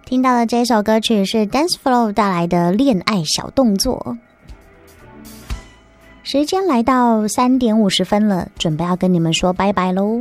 听到的这首歌曲是 Dance Flow 带来的恋爱小动作。时间来到3点50分了，准备要跟你们说拜拜咯。